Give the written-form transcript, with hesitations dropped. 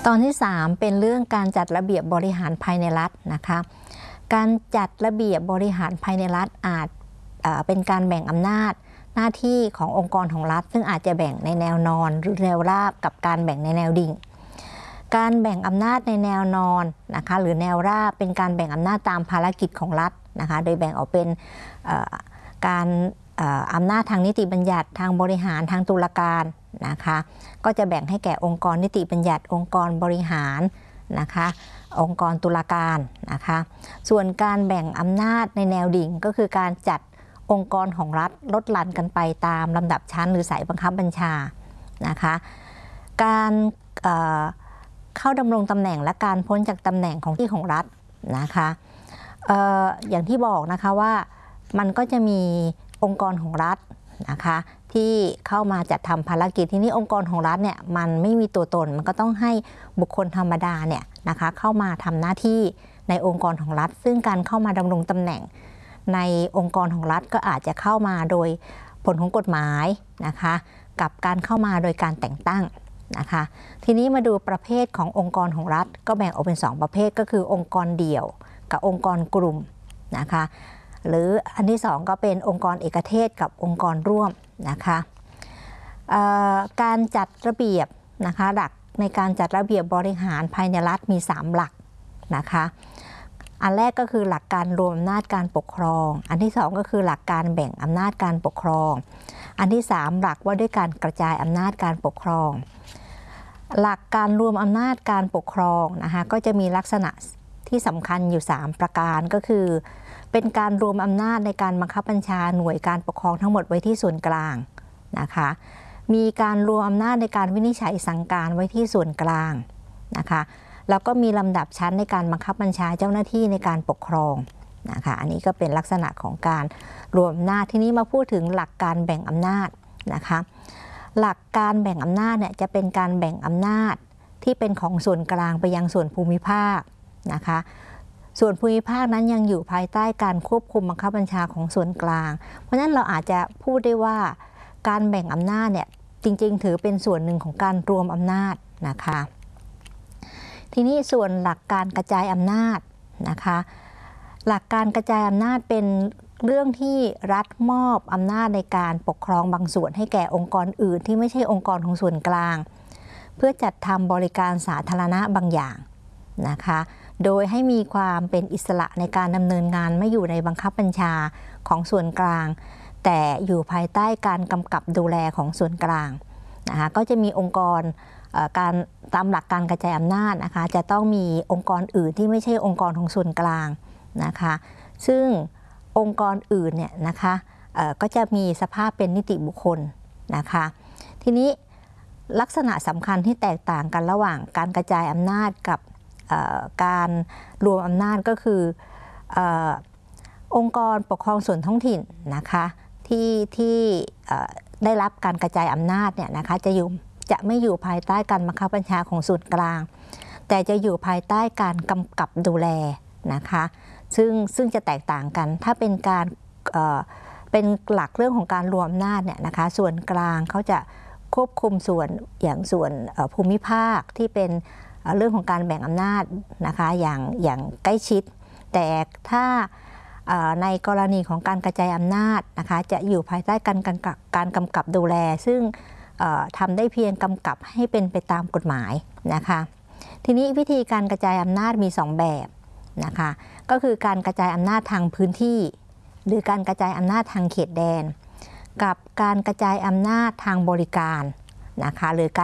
ตอนที่3เป็นเรื่องการจัดระเบียบบริหารภายในรัฐนะคะการจัดระเบียบบริหารภายในรัฐอาจเป็นการแบ่งอำนาจหน้าที่ขององค์กรของรัฐซึ่งอาจจะแบ่งในแนวนอนหรือแนวราบกับการแบ่งในแนวดิ่งการแบ่งอำนาจในแนวนอนนะคะหรือแนวราบเป็นการแบ่งอำนาจตามภารกิจของรัฐนะคะโดยแบ่งออกเป็นการอำนาจทางนิติบัญญัติทางบริหารทางตุลาการนะคะก็จะแบ่งให้แก่องค์กรนิติบัญญัติองค์กรบริหารนะคะองค์กรตุลาการนะคะส่วนการแบ่งอำนาจในแนวดิ่งก็คือการจัดองค์กรของรัฐลดหลั่นกันไปตามลำดับชั้นหรือสายบังคับบัญชานะคะการเข้าดำรงตำแหน่งและการพ้นจากตำแหน่งของที่ของรัฐนะคะอย่างที่บอกนะคะว่ามันก็จะมีองค์กรของรัฐนะคะที่เข้ามาจัดทำภารกิจที่นี่องค์กรของรัฐเนี่ยมันไม่มีตัวตนมันก็ต้องให้บุคคลธรรมดาเนี่ยนะคะเข้ามาทำหน้าที่ในองค์กรของรัฐซึ่งการเข้ามาดำรงตำแหน่งในองค์กรของรัฐก็อาจจะเข้ามาโดยผลของกฎหมายนะคะกับการเข้ามาโดยการแต่งตั้งนะคะทีนี้มาดูประเภทขององค์กรของรัฐก็แบ่งออกเป็น2ประเภทก็คือองค์กรเดี่ยวกับองค์กรกลุ่มนะคะหรืออันที่2ก็เป็นองค์กรเอกเทศกับองค์กรร่วมนะคะการจัดระเบียบนะคะหลักในการจัดระเบียบบริหารภายในรัฐมี3หลักนะคะอันแรกก็คือหลักการรวมอำนาจการปกครองอันที่2ก็คือหลักการแบ่งอำนาจการปกครองอันที่3หลักว่าด้วยการกระจายอำนาจการปกครองหลักการรวมอำนาจการปกครองนะคะก็จะมีลักษณะที่สำคัญอยู่3ประการก็คือเป็นการรวมอำนาจในการบังคับบัญชาหน่วยการปกครองทั้งหมดไว้ที่ส่วนกลางนะคะมีการรวมอำนาจในการวินิจฉัยสั่งการไว้ที่ส่วนกลางนะคะแล้วก็มีลำดับชั้นในการบังคับบัญชาเจ้าหน้าที่ในการปกครองนะคะอันนี้ก็เป็นลักษณะของการรวมอำนาจที่นี้มาพูดถึงหลักการแบ่งอำนาจนะคะหลักการแบ่งอำนาจเนี่ยจะเป็นการแบ่งอำนาจที่เป็นของส่วนกลางไปยังส่วนภูมิภาคนะคะส่วนภูมิภาคนั้นยังอยู่ภายใต้การควบคุมบังคับบัญชาของส่วนกลางเพราะฉะนั้นเราอาจจะพูดได้ว่าการแบ่งอำนาจเนี่ยจริงๆถือเป็นส่วนหนึ่งของการรวมอำนาจนะคะทีนี้ส่วนหลักการกระจายอำนาจนะคะหลักการกระจายอำนาจเป็นเรื่องที่รัฐมอบอำนาจในการปกครองบางส่วนให้แก่องค์กรอื่นที่ไม่ใช่องค์กรของส่วนกลางเพื่อจัดทำบริการสาธารณะบางอย่างนะคะโดยให้มีความเป็นอิสระในการดำเนินงานไม่อยู่ในบังคับบัญชาของส่วนกลางแต่อยู่ภายใต้การกำกับดูแลของส่วนกลางนะคะก็จะมีองค์กรการตามหลักการกระจายอำนาจนะคะจะต้องมีองค์กรอื่นที่ไม่ใช่องค์กรของส่วนกลางนะคะซึ่งองค์กรอื่นเนี่ยนะคะก็จะมีสภาพเป็นนิติบุคคลนะคะทีนี้ลักษณะสำคัญที่แตกต่างกันระหว่างการกระจายอำนาจกับการรวมอำนาจก็คือองค์กรปกครองส่วนท้องถิ่นนะคะที่ได้รับการกระจายอำนาจเนี่ยนะคะจะไม่อยู่ภายใต้การบังคับบัญชาของส่วนกลางแต่จะอยู่ภายใต้การกำกับดูแลนะคะซึ่งจะแตกต่างกันถ้าเป็นการเป็นหลักเรื่องของการรวมอำนาจเนี่ยนะคะส่วนกลางเขาจะควบคุมส่วนอย่างส่วนภูมิภาคที่เป็นเรื่องของการแบ่งอำนาจนะคะอย่างใกล้ชิดแต่ถ้าในกรณีของการกระจายอำนาจนะคะจะอยู่ภายใต้การกำกับดูแลซึ่งทำได้เพียงกำกับให้เป็นไปตามกฎหมายนะคะทีนี้วิธีการกระจายอำนาจมี2แบบนะคะก็คือการกระจายอำนาจทางพื้นที่หรือการกระจายอำนาจทางเขตแดนกับการกระจายอำนาจทางบริการนะคะหรือการ